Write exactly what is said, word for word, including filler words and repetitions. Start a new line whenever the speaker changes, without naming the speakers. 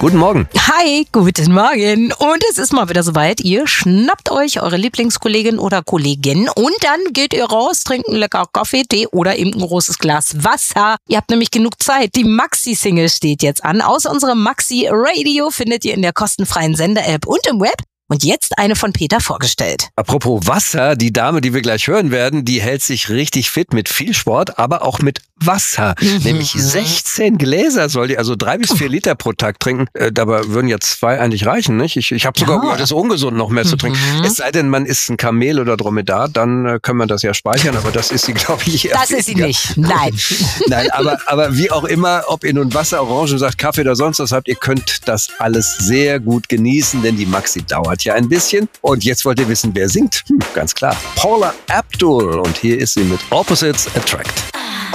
Guten Morgen.
Hi, guten Morgen. Und es ist mal wieder soweit. Ihr schnappt euch eure Lieblingskollegin oder Kollegin und dann geht ihr raus, trinkt einen lecker Kaffee, Tee oder eben ein großes Glas Wasser. Ihr habt nämlich genug Zeit. Die Maxi-Single steht jetzt an. Aus unserem Maxi-Radio findet ihr in der kostenfreien Sender-App und im Web. Und jetzt eine von Peter vorgestellt.
Apropos Wasser, die Dame, die wir gleich hören werden, die hält sich richtig fit mit viel Sport, aber auch mit Wasser. Mhm. Nämlich sechzehn Gläser soll die, also drei bis vier Liter pro Tag trinken. Äh, dabei würden ja zwei eigentlich reichen, nicht? Ich, ich habe sogar
Ja.
gehört, es ist ungesund, noch mehr zu trinken.
Mhm.
Es sei denn, man ist ein Kamel oder Dromedar, dann äh, kann man das ja speichern, aber das ist sie, glaube ich, eher
Das ist sie
weniger.
nicht. Nein.
Nein, aber, aber wie auch immer, ob ihr nun Wasser, Orangensaft, Kaffee oder sonst was habt, ihr könnt das alles sehr gut genießen, denn die Maxi dauert ja ein bisschen. Und jetzt wollt ihr wissen, wer singt? Hm, ganz klar. Paula Abdul. Und hier ist sie mit Opposites Attract.